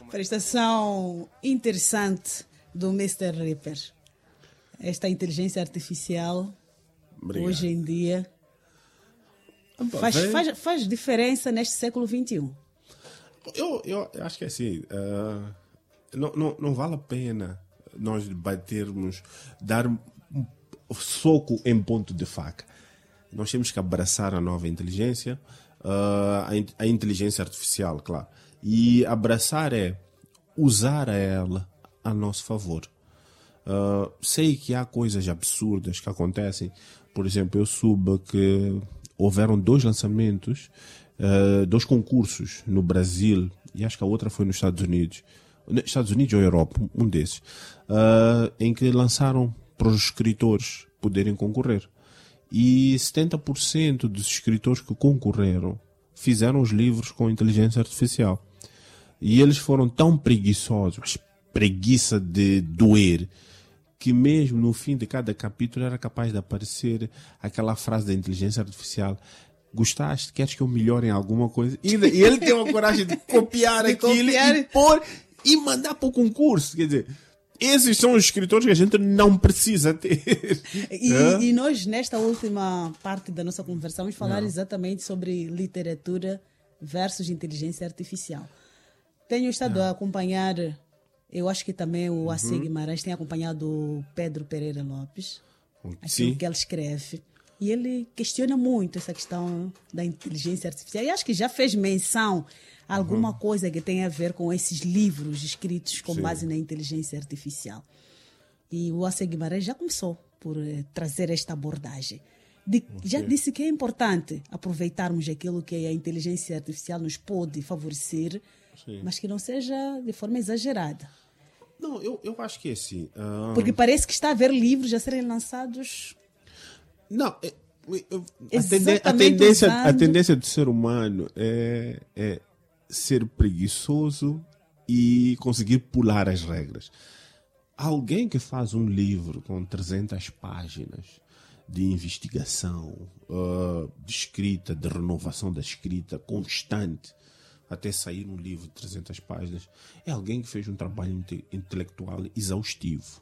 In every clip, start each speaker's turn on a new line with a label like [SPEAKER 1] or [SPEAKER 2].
[SPEAKER 1] Prestação interessante do Mr. Ripper. Esta inteligência artificial,
[SPEAKER 2] Obrigado.
[SPEAKER 1] hoje em dia, faz diferença neste século XXI.
[SPEAKER 2] Eu acho que é assim, não vale a pena nós debatermos, dar um soco em ponto de faca. Nós temos que abraçar a nova inteligência, a inteligência artificial, claro. E abraçar é usar ela a nosso favor. Sei que há coisas absurdas que acontecem. Por exemplo, eu soube que houveram 2 lançamentos, 2 concursos no Brasil, e acho que a outra foi nos Estados Unidos. Estados Unidos ou Europa, um desses, em que lançaram para os escritores poderem concorrer. E 70% dos escritores que concorreram fizeram os livros com inteligência artificial. E eles foram tão preguiçosos, preguiça de doer, que mesmo no fim de cada capítulo era capaz de aparecer aquela frase da inteligência artificial: gostaste? Queres que eu melhore em alguma coisa? E ele tem uma coragem de copiar aquilo e pôr e mandar para o concurso. Quer dizer, esses são os escritores que a gente não precisa ter.
[SPEAKER 1] E nós, nesta última parte da nossa conversa, vamos falar exatamente sobre literatura versus inteligência artificial. Tenho estado a acompanhar, eu acho que também o AC Guimarães tem acompanhado o Pedro Pereira Lopes, aquilo que ele escreve. E ele questiona muito essa questão da inteligência artificial. E acho que já fez menção a alguma coisa que tem a ver com esses livros escritos com base na inteligência artificial. E o AC Guimarães já começou por trazer esta abordagem. Já disse que é importante aproveitarmos aquilo que a inteligência artificial nos pode favorecer, mas que não seja de forma exagerada.
[SPEAKER 2] Não, eu acho que é assim.
[SPEAKER 1] Porque parece que está a haver livros a serem lançados.
[SPEAKER 2] Não, a tendência do ser humano é ser preguiçoso e conseguir pular as regras. Alguém que faz um livro com 300 páginas de investigação, de escrita, de renovação da escrita constante, até sair um livro de 300 páginas, é alguém que fez um trabalho intelectual exaustivo.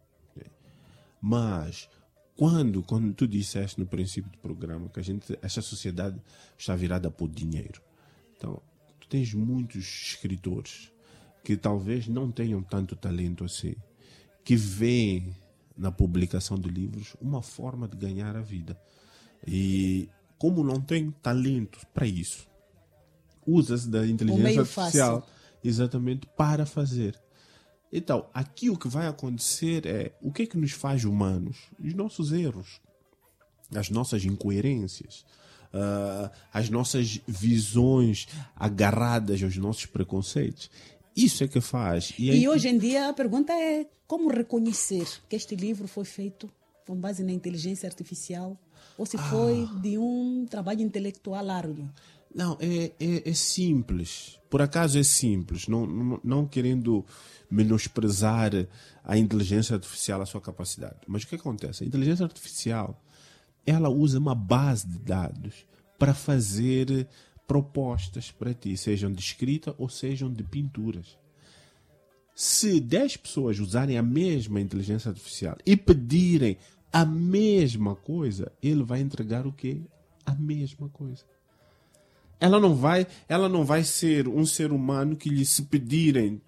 [SPEAKER 2] Mas quando tu disseste no princípio do programa que esta sociedade está virada por dinheiro, então tu tens muitos escritores que talvez não tenham tanto talento assim, que veem na publicação de livros uma forma de ganhar a vida. E como não tem talento para isso, usa-se da inteligência artificial exatamente para fazer. Então, aqui o que vai acontecer é o que é que nos faz humanos? Os nossos erros, as nossas incoerências, as nossas visões agarradas aos nossos preconceitos. Isso é que faz.
[SPEAKER 1] E hoje em dia a pergunta é como reconhecer que este livro foi feito com base na inteligência artificial ou se foi de um trabalho intelectual árduo.
[SPEAKER 2] Não, é simples. Por acaso é simples. Não querendo menosprezar a inteligência artificial, a sua capacidade. Mas o que acontece? A inteligência artificial, ela usa uma base de dados para fazer propostas para ti, sejam de escrita ou sejam de pinturas. Se 10 pessoas usarem a mesma inteligência artificial e pedirem a mesma coisa, ele vai entregar o quê? A mesma coisa. Ela não vai ser um ser humano que lhe se pedirem,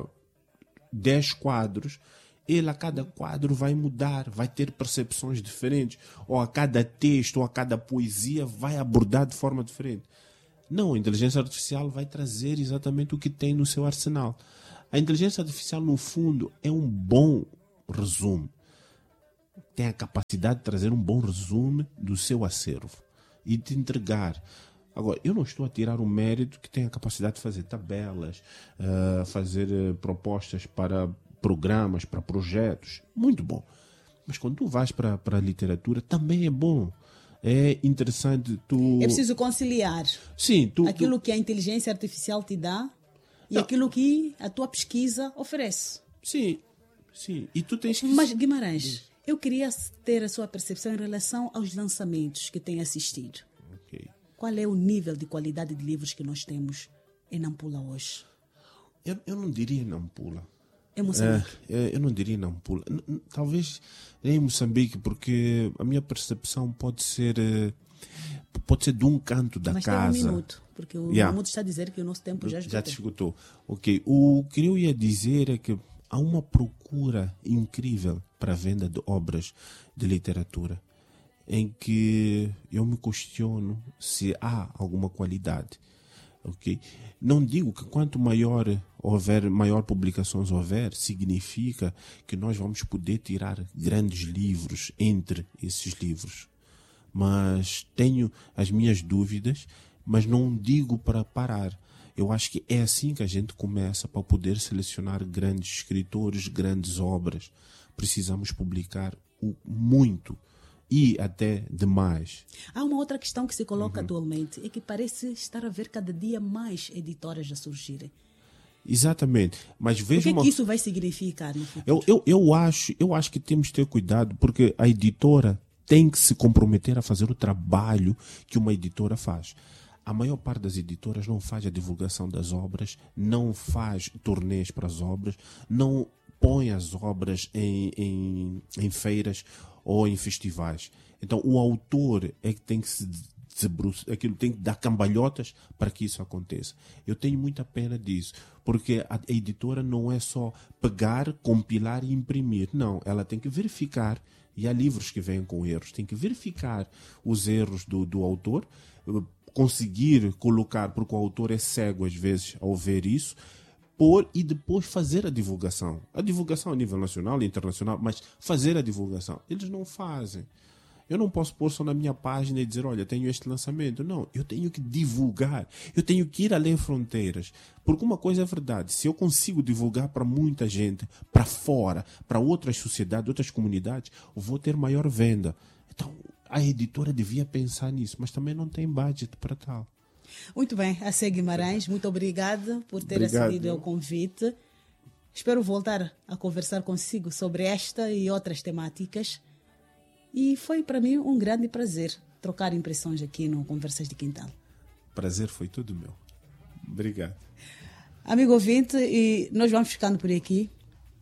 [SPEAKER 2] 10 quadros, ele a cada quadro vai mudar, vai ter percepções diferentes, ou a cada texto, ou a cada poesia vai abordar de forma diferente. Não, a inteligência artificial vai trazer exatamente o que tem no seu arsenal. A inteligência artificial, no fundo, é um bom resumo. Tem a capacidade de trazer um bom resumo do seu acervo e de entregar. Agora, eu não estou a tirar o mérito que tem a capacidade de fazer tabelas, fazer propostas para programas, para projetos. Muito bom. Mas quando tu vais para a literatura, também é bom. É interessante tu...
[SPEAKER 1] É preciso conciliar aquilo que a inteligência artificial te dá e aquilo que a tua pesquisa oferece.
[SPEAKER 2] Sim. E tu tens que...
[SPEAKER 1] Mas, Guimarães, eu queria ter a sua percepção em relação aos lançamentos que tem assistido. Qual é o nível de qualidade de livros que nós temos em Nampula hoje?
[SPEAKER 2] Eu não diria Nampula.
[SPEAKER 1] Em Moçambique?
[SPEAKER 2] Eu não diria Nampula. Talvez em Moçambique, porque a minha percepção pode ser de um canto da
[SPEAKER 1] Mas
[SPEAKER 2] casa.
[SPEAKER 1] Mas tem um minuto, porque o Mamuto está a dizer que o nosso tempo já esgotou.
[SPEAKER 2] Já te esgotou. Ok. O que eu ia dizer é que há uma procura incrível para a venda de obras de literatura, em que eu me questiono se há alguma qualidade. Okay? Não digo que quanto maior publicações houver, significa que nós vamos poder tirar grandes livros entre esses livros. Mas tenho as minhas dúvidas, mas não digo para parar. Eu acho que é assim que a gente começa para poder selecionar grandes escritores, grandes obras. Precisamos publicar muito. E até demais.
[SPEAKER 1] Há uma outra questão que se coloca atualmente, é que parece estar a haver cada dia mais editoras a surgirem.
[SPEAKER 2] Exatamente. Mas veja
[SPEAKER 1] o que é que isso vai significar no futuro?
[SPEAKER 2] Eu acho que temos que ter cuidado, porque a editora tem que se comprometer a fazer o trabalho que uma editora faz. A maior parte das editoras não faz a divulgação das obras, não faz turnês para as obras, não põe as obras em feiras ou em festivais. Então o autor é que tem que se aquilo tem que dar cambalhotas para que isso aconteça. Eu tenho muita pena disso, porque a editora não é só pegar, compilar e imprimir. Não, ela tem que verificar, e há livros que vêm com erros, tem que verificar os erros do autor, conseguir colocar, porque o autor é cego às vezes ao ver isso, e depois fazer a divulgação. A divulgação a nível nacional e internacional, mas fazer a divulgação. Eles não fazem. Eu não posso pôr só na minha página e dizer, olha, tenho este lançamento. Não, eu tenho que divulgar. Eu tenho que ir além fronteiras. Porque uma coisa é verdade, se eu consigo divulgar para muita gente, para fora, para outras sociedades, outras comunidades, eu vou ter maior venda. Então, a editora devia pensar nisso, mas também não tem budget para tal.
[SPEAKER 1] Muito bem, A.C. Guimarães, muito obrigada por ter aceito o convite. Espero voltar a conversar consigo sobre esta e outras temáticas. E foi para mim um grande prazer trocar impressões aqui no Conversas de Quintal.
[SPEAKER 2] Prazer foi todo meu. Obrigado.
[SPEAKER 1] Amigo ouvinte, e nós vamos ficando por aqui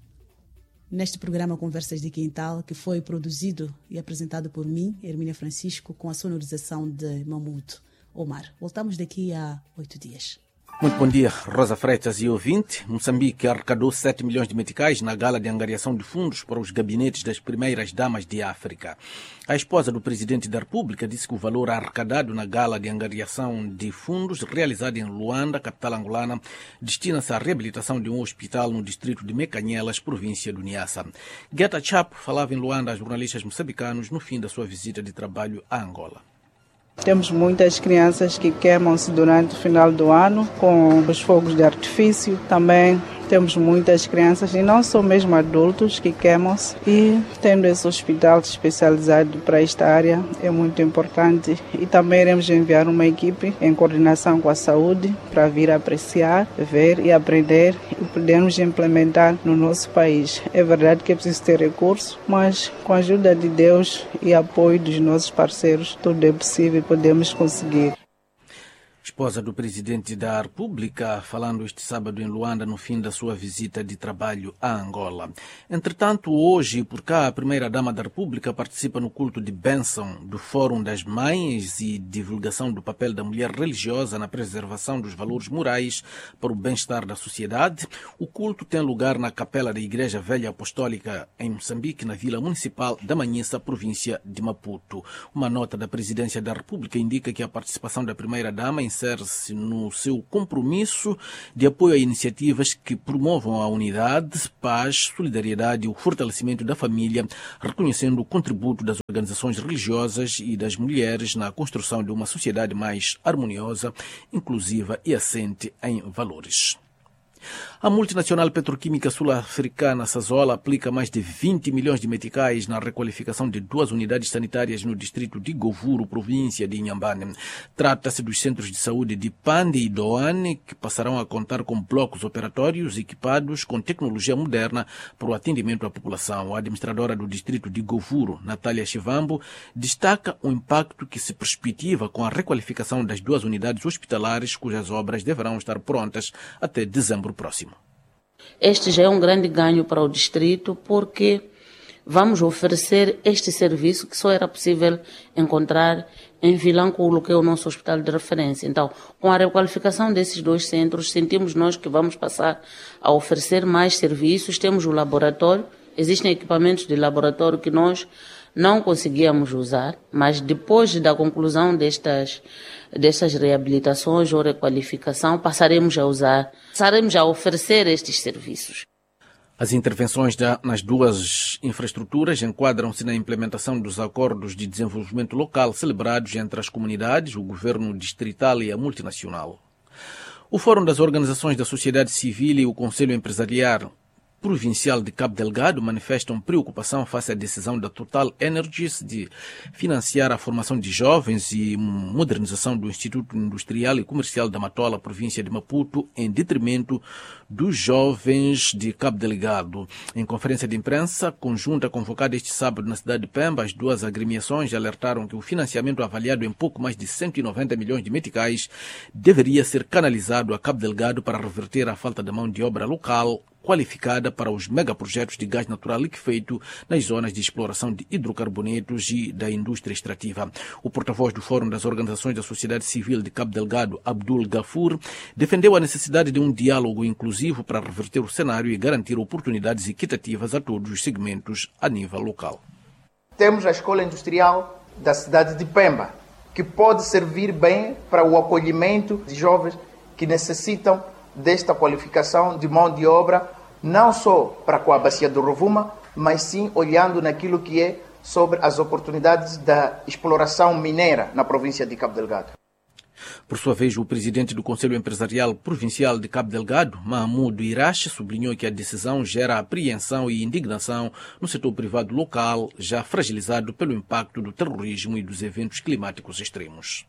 [SPEAKER 1] neste programa Conversas de Quintal, que foi produzido e apresentado por mim, Hermínia Francisco, com a sonorização de Mamuto Omar. Voltamos daqui a 8 dias.
[SPEAKER 3] Muito bom dia, Rosa Freitas e ouvinte. Moçambique arrecadou 7 milhões de meticais na gala de angariação de fundos para os gabinetes das primeiras damas de África. A esposa do presidente da República disse que o valor arrecadado na gala de angariação de fundos realizada em Luanda, capital angolana, destina-se à reabilitação de um hospital no distrito de Mecanhelas, província do Niassa. Geta Chap falava em Luanda a jornalistas moçambicanos no fim da sua visita de trabalho a Angola.
[SPEAKER 4] Temos muitas crianças que queimam-se durante o final do ano com os fogos de artifício. Também temos muitas crianças, e não só mesmo adultos, que queimam-se. E tendo esse hospital especializado para esta área é muito importante. E também iremos enviar uma equipe em coordenação com a saúde para vir apreciar, ver e aprender e podermos implementar no nosso país. É verdade que é preciso ter recursos, mas com a ajuda de Deus e apoio dos nossos parceiros, tudo é possível e podemos conseguir.
[SPEAKER 3] Esposa do presidente da República, falando este sábado em Luanda no fim da sua visita de trabalho a Angola. Entretanto, hoje, por cá, a primeira-dama da República participa no culto de bênção do Fórum das Mães e divulgação do papel da mulher religiosa na preservação dos valores morais para o bem-estar da sociedade. O culto tem lugar na capela da Igreja Velha Apostólica em Moçambique, na Vila Municipal da Manhissa, província de Maputo. Uma nota da Presidência da República indica que a participação da primeira-dama insere-se no seu compromisso de apoio a iniciativas que promovam a unidade, paz, solidariedade e o fortalecimento da família, reconhecendo o contributo das organizações religiosas e das mulheres na construção de uma sociedade mais harmoniosa, inclusiva e assente em valores. A multinacional petroquímica sul-africana Sasol aplica mais de 20 milhões de meticais na requalificação de 2 unidades sanitárias no distrito de Govuro, província de Inhambane. Trata-se dos centros de saúde de Pande e Doane, que passarão a contar com blocos operatórios equipados com tecnologia moderna para o atendimento à população. A administradora do distrito de Govuro, Natália Chivambo, destaca o impacto que se perspectiva com a requalificação das 2 unidades hospitalares, cujas obras deverão estar prontas até dezembro setembro próximo.
[SPEAKER 5] Este já é um grande ganho para o distrito, porque vamos oferecer este serviço que só era possível encontrar em Vilanculo, que é o nosso hospital de referência. Então, com a requalificação desses 2 centros, sentimos nós que vamos passar a oferecer mais serviços. Temos o laboratório, existem equipamentos de laboratório que nós não conseguíamos usar, mas depois da conclusão destas reabilitações ou requalificação, passaremos a oferecer estes serviços.
[SPEAKER 3] As intervenções nas duas infraestruturas enquadram-se na implementação dos acordos de desenvolvimento local celebrados entre as comunidades, o governo distrital e a multinacional. O Fórum das Organizações da Sociedade Civil e o Conselho Empresarial Provincial de Cabo Delgado manifestam preocupação face à decisão da Total Energies de financiar a formação de jovens e modernização do Instituto Industrial e Comercial da Matola, província de Maputo, em detrimento dos jovens de Cabo Delgado. Em conferência de imprensa conjunta convocada este sábado na cidade de Pemba, as duas agremiações alertaram que o financiamento avaliado em pouco mais de 190 milhões de meticais deveria ser canalizado a Cabo Delgado para reverter a falta de mão de obra local qualificada para os megaprojetos de gás natural liquefeito nas zonas de exploração de hidrocarbonetos e da indústria extrativa. O porta-voz do Fórum das Organizações da Sociedade Civil de Cabo Delgado, Abdul Gafur, defendeu a necessidade de um diálogo inclusivo para reverter o cenário e garantir oportunidades equitativas a todos os segmentos a nível local.
[SPEAKER 6] Temos a Escola Industrial da cidade de Pemba, que pode servir bem para o acolhimento de jovens que necessitam desta qualificação de mão de obra, não só para com a bacia do Rovuma, mas sim olhando naquilo que é sobre as oportunidades da exploração mineira na província de Cabo Delgado.
[SPEAKER 3] Por sua vez, o presidente do Conselho Empresarial Provincial de Cabo Delgado, Mahmoud Irache, sublinhou que a decisão gera apreensão e indignação no setor privado local, já fragilizado pelo impacto do terrorismo e dos eventos climáticos extremos.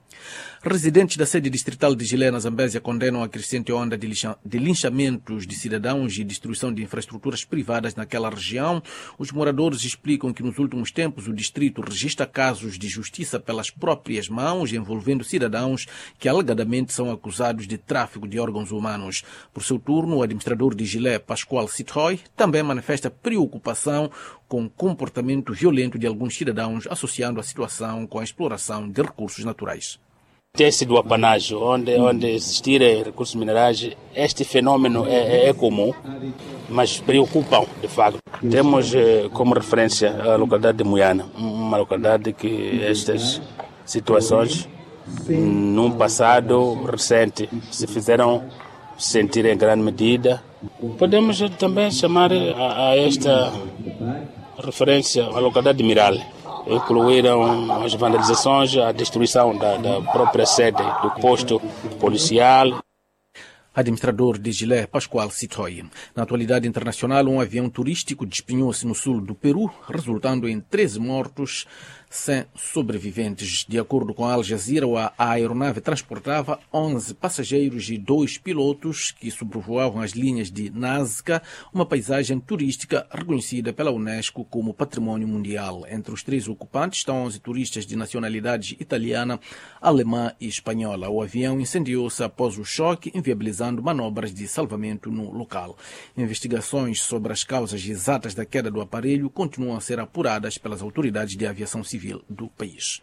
[SPEAKER 3] Residentes da sede distrital de Gilé, na Zambésia, condenam a crescente onda de linchamentos de cidadãos e destruição de infraestruturas privadas naquela região. Os moradores explicam que nos últimos tempos o distrito registra casos de justiça pelas próprias mãos envolvendo cidadãos que alegadamente são acusados de tráfico de órgãos humanos. Por seu turno, o administrador de Gilé, Pascoal Citroy, também manifesta preocupação com o comportamento violento de alguns cidadãos, associando a situação com a exploração de recursos naturais.
[SPEAKER 7] Teste do apanágio, onde existirem recursos minerais, este fenômeno é comum, mas preocupam, de facto. Temos como referência a localidade de Moiana, uma localidade que estas situações, num passado recente, se fizeram sentir em grande medida. Podemos também chamar a esta referência a localidade de Miral. Incluíram as vandalizações, a destruição da própria sede do posto policial.
[SPEAKER 3] Administrador de Gilé, Pascoal Citroy. Na atualidade internacional, um avião turístico despenhou-se no sul do Peru, resultando em 13 mortos, 100 sobreviventes. De acordo com a Al Jazeera, a aeronave transportava 11 passageiros e 2 pilotos que sobrevoavam as linhas de Nazca, uma paisagem turística reconhecida pela Unesco como Patrimônio Mundial. Entre os 3 ocupantes estão 11 turistas de nacionalidade italiana, alemã e espanhola. O avião incendiou-se após o choque, inviabilizando manobras de salvamento no local. Investigações sobre as causas exatas da queda do aparelho continuam a ser apuradas pelas autoridades de aviação civil do país.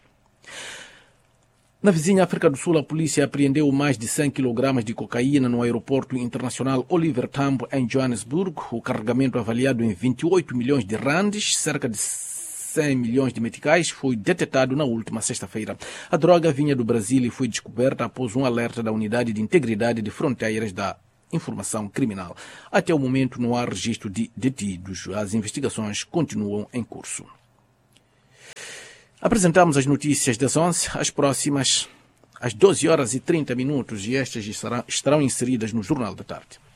[SPEAKER 3] Na vizinha África do Sul, a polícia apreendeu mais de 100 kg de cocaína no aeroporto internacional Oliver Tambo, em Joanesburgo. O carregamento, avaliado em 28 milhões de randes, cerca de 100 milhões de meticais, foi detectado na última sexta-feira. A droga vinha do Brasil e foi descoberta após um alerta da Unidade de Integridade de Fronteiras da Informação Criminal. Até o momento não há registro de detidos. As investigações continuam em curso. Apresentamos as notícias das 11, as próximas às 12 horas e 30 minutos, e estas estarão inseridas no Jornal da Tarde.